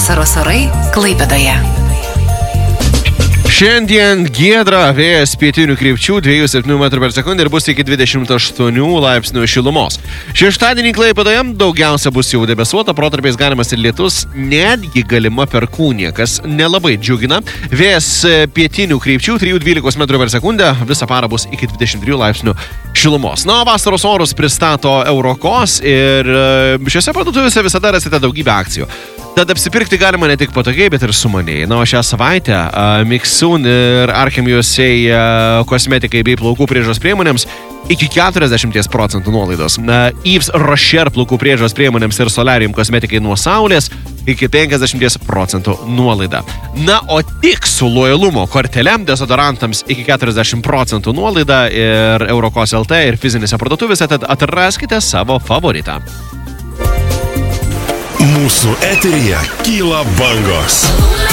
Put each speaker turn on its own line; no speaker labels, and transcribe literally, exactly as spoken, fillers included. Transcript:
Vasaros orai Klaipėdoje.
Šiandien giedra, vėjas pietinių krypčių dviejų komma septynių metrų per sekundę ir bus iki dvidešimt aštuonių laipsnių šilumos. Šeštadienį Klaipėdoje daugiausia bus jau debesuota, protarpiais galimas ir lietus, netgi galima perkūnija, kas nelabai džiugina. Vėjas pietinių krypčių trijų komma dvylikos metrų per sekundę, visą parą bus iki dvidešimt trijų laipsnių šilumos. Na, vasaros orus pristato Eurokos ir šiose parduotuvėse visada rasite daugybę akcijų. Tad apsipirkti galima ne tik patogiai, bet ir sumaniai. Na, o šią savaitę uh, Mixun ir Archem U S A uh, kosmetikai bei plaukų priežiūros priemonėms iki keturiasdešimt procentų nuolaidos. Uh, Yves Rocher plaukų priežiūros priemonėms ir Solarium kosmetikai nuo saulės iki penkiasdešimt procentų nuolaida. Na, o tik su lojalumo kortelėm dezodorantams iki keturiasdešimt procentų nuolaida ir Eurokos L T ir fizinėse parduotuvėse, tad atraskite savo favoritą.
Mūsų eteryje kyla bangos.